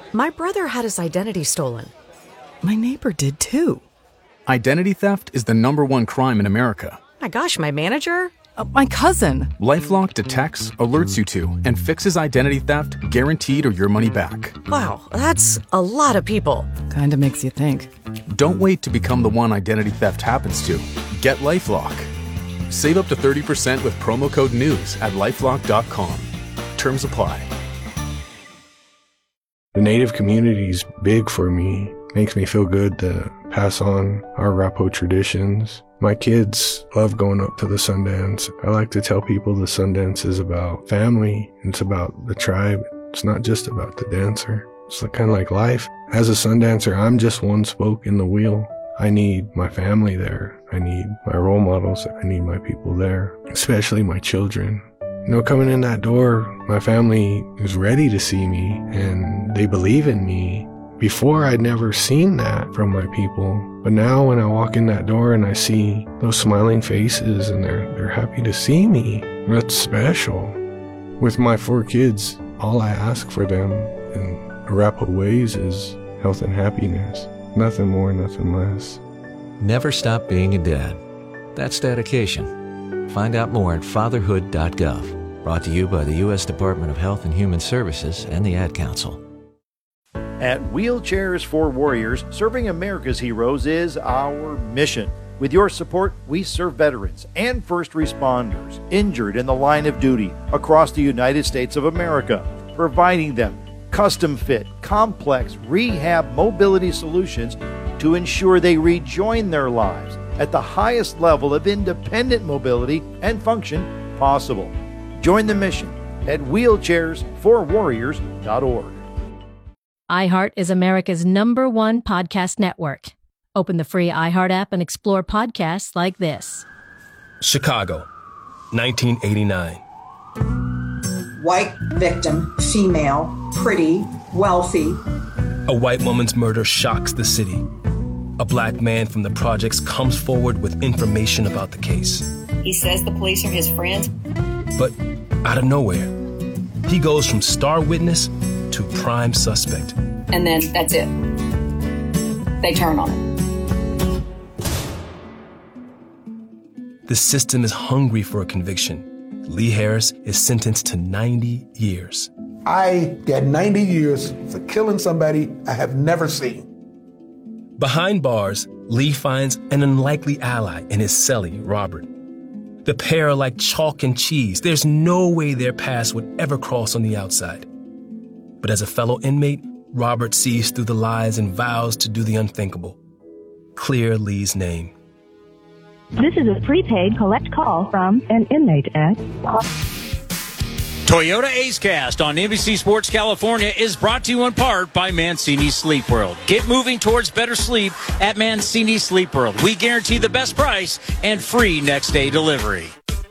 My brother had his identity stolen. My neighbor did too. Identity theft is the #1 crime in America. My gosh, my manager? My cousin. LifeLock detects, alerts you to, and fixes identity theft guaranteed or your money back. Wow, that's a lot of people. Kinda makes you think. Don't wait to become the one identity theft happens to. Get LifeLock. Save up to 30% with promo code NEWS at LifeLock.com. Terms apply. The Native community is big for me. Makes me feel good to pass on our Arapaho traditions. My kids love going up to the Sundance. I like to tell people the Sundance is about family. It's about the tribe. It's not just about the dancer. It's kind of like life. As a Sundancer, I'm just one spoke in the wheel. I need my family there. I need my role models. I need my people there, especially my children. You know, coming in that door, my family is ready to see me and they believe in me. Before, I'd never seen that from my people. But now when I walk in that door and I see those smiling faces and they're happy to see me, that's special. With my 4 kids, all I ask for them in Arapaho ways is health and happiness. Nothing more, nothing less. Never stop being a dad. That's dedication. Find out more at fatherhood.gov. Brought to you by the U.S. Department of Health and Human Services and the Ad Council. At Wheelchairs for Warriors, serving America's heroes is our mission. With your support, we serve veterans and first responders injured in the line of duty across the United States of America, providing them custom-fit, complex rehab mobility solutions to ensure they rejoin their lives at the highest level of independent mobility and function possible. Join the mission at wheelchairsforwarriors.org. iHeart is America's #1 podcast network. Open the free iHeart app and explore podcasts like this. Chicago, 1989. White victim, female, pretty, wealthy. A white woman's murder shocks the city. A black man from the projects comes forward with information about the case. He says the police are his friends. But out of nowhere, he goes from star witness to prime suspect. And then that's it. They turn on him. The system is hungry for a conviction. Lee Harris is sentenced to 90 years. I get 90 years for killing somebody I have never seen. Behind bars, Lee finds an unlikely ally in his cellie, Robert. The pair are like chalk and cheese. There's no way their paths would ever cross on the outside. But as a fellow inmate, Robert sees through the lies and vows to do the unthinkable. Clear Lee's name. This is a prepaid collect call from an inmate at... Toyota Ace Cast on NBC Sports California is brought to you in part by Mancini Sleep World. Get moving towards better sleep at Mancini Sleep World. We guarantee the best price and free next day delivery.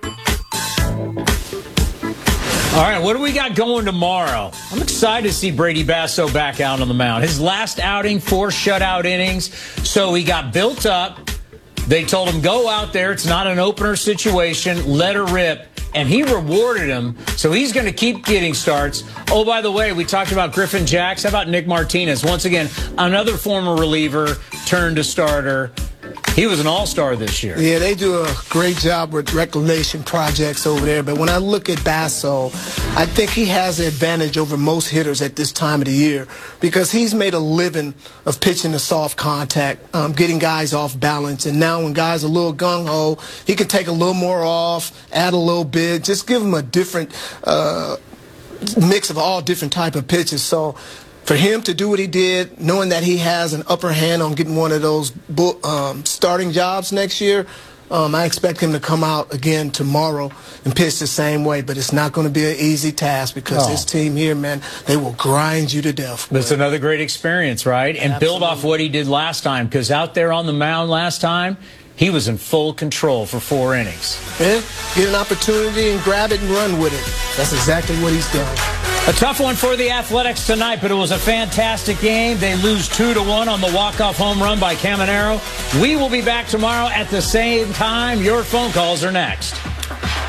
All right, what do we got going tomorrow? I'm excited to see Brady Basso back out on the mound. His last outing, 4 shutout innings, so he got built up. They told him, go out there. It's not an opener situation. Let her rip. And he rewarded him, so he's going to keep getting starts. Oh, by the way, we talked about Griffin Jacks. How about Nick Martinez? Once again, another former reliever turned to starter. He was an all-star this year. Yeah, they do a great job with reclamation projects over there. But when I look at Basso, I think he has the advantage over most hitters at this time of the year because he's made a living of pitching to soft contact, getting guys off balance. And now when guys are a little gung-ho, he can take a little more off, add a little bit, just give them a different mix of all different type of pitches. So for him to do what he did, knowing that he has an upper hand on getting one of those starting jobs next year, I expect him to come out again tomorrow and pitch the same way. But it's not going to be an easy task because this team here, man, they will grind you to death. That's another great experience, right? And build off what he did last time, because out there on the mound last time, he was in full control for 4 innings. Yeah, get an opportunity and grab it and run with it. That's exactly what he's done. A tough one for the Athletics tonight, but it was a fantastic game. They lose 2-1 on the walk-off home run by Caminero. We will be back tomorrow at the same time. Your phone calls are next.